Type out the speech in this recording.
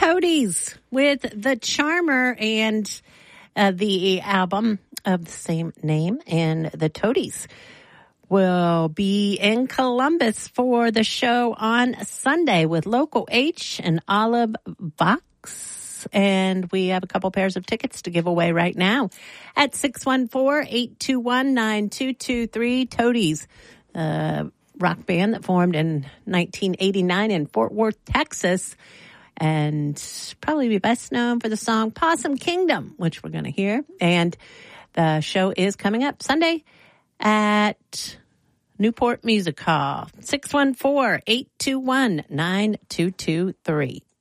Toadies with The Charmer and the album of the same name. And the Toadies will be in Columbus for the show on Sunday with Local H and Olive Vox. And we have a couple pairs of tickets to give away right now at 614-821-9223. Toadies, rock band that formed in 1989 in Fort Worth, Texas, and probably be best known for the song Possum Kingdom, which we're going to hear. And the show is coming up Sunday at Newport Music Hall, 614-821-9223.